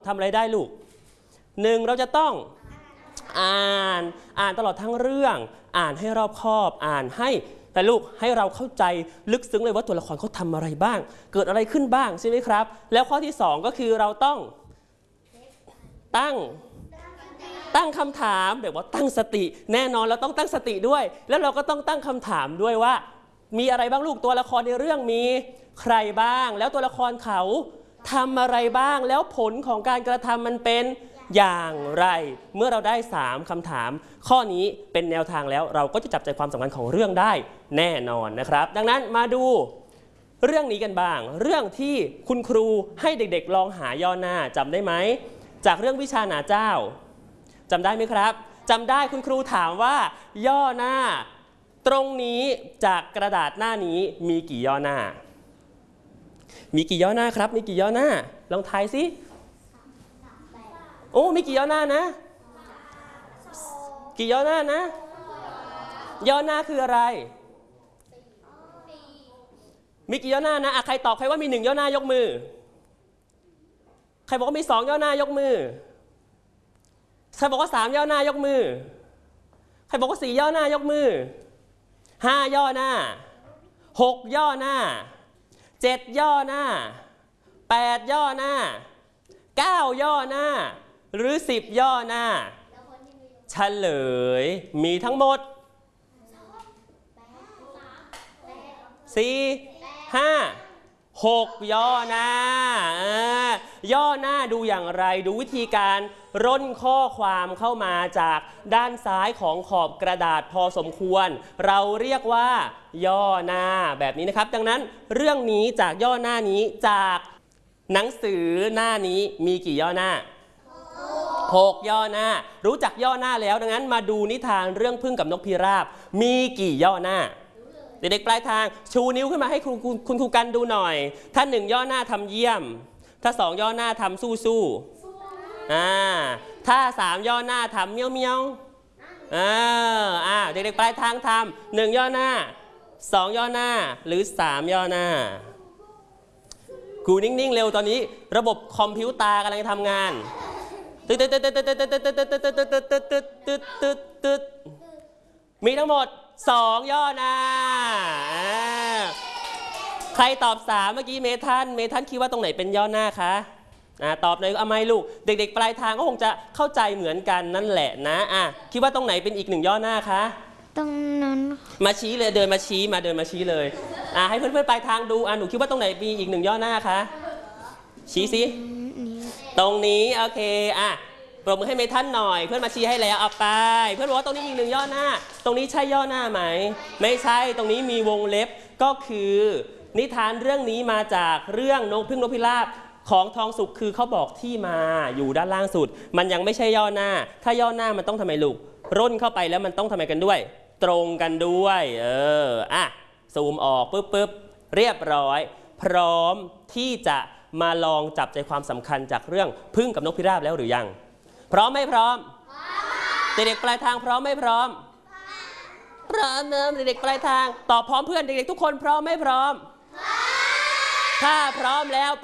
ทำอะไรได้ลูก1เราจะต้องอ่านตลอดทั้งเรื่องอ่านให้รอบคอบอ่านให้แต่ลูกให้เราเข้าใจลึกซึ้งเลยว่าตัวละครเขาทำอะไรบ้างเกิดอะไรขึ้นบ้างใช่ไหมครับแล้วข้อที่2ก็คือเราต้องตั้งคำถามแบบว่าตั้งสติแน่นอนเราต้องตั้งสติด้วยแล้วเราก็ต้องตั้งคำถามด้วยว่ามีอะไรบ้างลูกตัวละครในเรื่องมีใครบ้างแล้วตัวละครเขาทำอะไรบ้างแล้วผลของการกระทำมันเป็นอย่างไรเมื่อเราได้3คำถามข้อนี้เป็นแนวทางแล้วเราก็จะจับใจความสำคัญของเรื่องได้แน่นอนนะครับดังนั้นมาดูเรื่องนี้กันบ้างเรื่องที่คุณครูให้เด็กๆลองหาย่อหน้าจำได้ไหมจากเรื่องวิชาหนาเจ้าจำได้ไหมครับจำได้คุณครูถามว่าย่อหน้าตรงนี้จากกระดาษหน้านี้มีกี่ย่อหน้ามีกี่ย่อหน้าครับมีกี่ย่อหน้าลองทายสิโอ้มีกี่ย่อหน้านะกี่ย่อหน้านะย่อหน้าคืออะไรมีกี่ย่อหน้านะใครตอบใครว่ามี1ย่อหน้ายกมือใครบอกว่ามี2ย่อหน้ายกมือใครบอกว่า3ย่อหน้ายกมือใครบอกว่า4ย่อหน้ายกมือ5ย่อหน้า6ย่อหน้า7ย่อหน้า8ย่อหน้า9ย่อหน้าหรือ10ย่อหน้าเฉลยมีทั้งหมด4 5 6ย่อหน้าย่อหน้าดูอย่างไรดูวิธีการร่นข้อความเข้ามาจากด้านซ้ายของขอบกระดาษพอสมควรเราเรียกว่าย่อหน้าแบบนี้นะครับดังนั้นเรื่องนี้จากย่อหน้านี้จากหนังสือหน้านี้มีกี่ย่อหน้า6ย่อหน้ารู้จักย่อหน้าแล้วดังนั้นมาดูนิทานเรื่องผึ้งกับนกพิราบมีกี่ย่อหน้าเด็กๆปลายทางชูนิ้วขึ้นมาให้คุณครูกันดูหน่อยถ้า1ย่อหน้าทำเยี่ยมถ้า2ย่อหน้าทำสู้ถ้า3ย่อหน้าทำเมี้ยวเมี้ยวเด็กๆปลายทางทำ1ย่อหน้า2ย่อหน้าหรือ3ย่อหน้ากูนิ่งๆเร็วตอนนี้ระบบคอมพิวเตอร์กำลังทำงานมีทั้งหมด2ย่อหน้าใครตอบ3เมื่อกี้เมทันคิดว่าตรงไหนเป็นย่อหน้าคะตอบหน่อยเอาไหมลูกเด็กๆปลายทางก็คงจะเข้าใจเหมือนกันนั่นแหละนะคิดว่าตรงไหนเป็นอีก1ย่อหน้าคะตรงนั้นมาชี้เลยเดินมาชี้เลยให้เพื่อนๆปลายทางดูหนูคิดว่าตรงไหนมีอีก1ย่อหน้าคะชี้สิตรงนี้โอเคปรบมือให้เมทันหน่อยเพื่อนมาชี้ให้แล้วเอาไปเพื่อนบอกว่าตรงนี้อีก1ย่อหน้าตรงนี้ใช่ย่อหน้าไหมไม่ใช่ตรงนี้มีวงเล็บก็คือนิทานเรื่องนี้มาจากเรื่องนกผึ้งนกพิราบของทองสุกคือเขาบอกที่มาอยู่ด้านล่างสุดมันยังไม่ใช่ย่อหน้าถ้าย่อหน้ามันต้องทำไมลูกร่นเข้าไปแล้วมันต้องทำไมกันด้วยตรงกันด้วยซูมออกปึ๊บเรียบร้อยพร้อมที่จะมาลองจับใจความสำคัญจากเรื่องผึ้งกับนกพิราบแล้วหรือยังพร้อมไม่พร้อมเด็กๆปลายทางพร้อมไม่พร้อมพร้อมเด็กๆปลายทางตอบพร้อมเพื่อนเด็กๆทุกคนพร้อมไม่พร้อมถ้าพร้อมแล้ว